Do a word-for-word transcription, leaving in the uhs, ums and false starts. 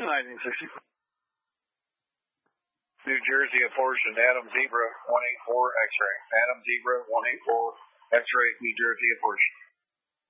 nineteen sixty. New Jersey apportioned. Adam Zebra one eight four X-ray. Adam Zebra one eight four X-ray. New Jersey apportioned.